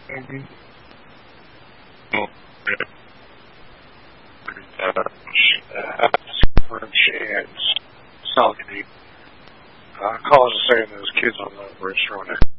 Mm-hmm. French and Saudi cause of saying those kids on the restaurant.